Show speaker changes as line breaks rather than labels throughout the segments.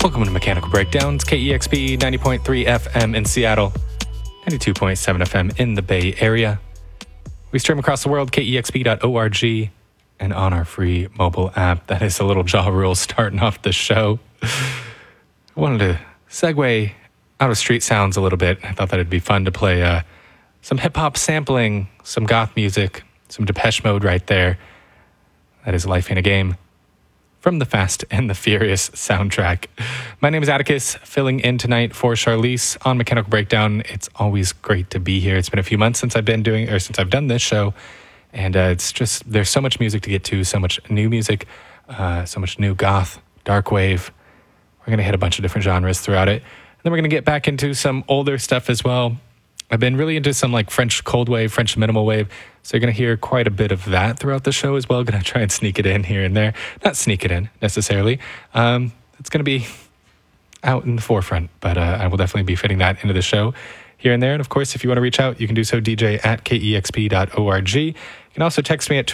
Welcome to Mechanical Breakdowns, KEXP 90.3 FM in Seattle, 92.7 FM in the Bay Area. We stream across the world, kexp.org, and on our free mobile app. That is a little Ja Rule starting off the show. I wanted to segue out of street sounds a little bit. I thought that it'd be fun to play some hip-hop sampling, some goth music, some Depeche Mode right there. That is Life Ain't a Game from the Fast and the Furious soundtrack. My name is Atticus, filling in tonight for Charlize on Mechanical Breakdown. It's always great to be here. It's been a few months since I've done this show, and it's just, there's so much music to get to, so much new music, so much new goth, dark wave. We're going to hit a bunch of different genres throughout it. And then we're going to get back into some older stuff as well. I've been really into some like French cold wave, French minimal wave. So you're going to hear quite a bit of that throughout the show as well. Going to try and sneak it in here and there. Not sneak it in necessarily. It's going to be out in the forefront, but I will definitely be fitting that into the show here and there. And of course, if you want to reach out, you can do so, dj@kexp.org. You can also text me at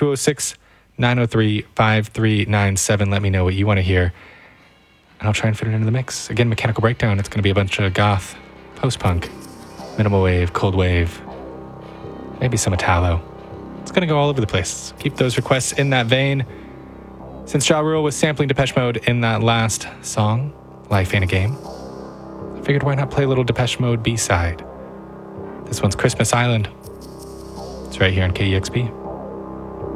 206-903-5397. Let me know what you want to hear, and I'll try and fit it into the mix. Again, Mechanical Breakdown. It's going to be a bunch of goth, post-punk, minimal wave, cold wave, maybe some Italo. It's going to go all over the place. Keep those requests in that vein. Since Ja Rule was sampling Depeche Mode in that last song, Life Ain't a Game, I figured why not play a little Depeche Mode B-side. This one's Christmas Island. It's right here on KEXP.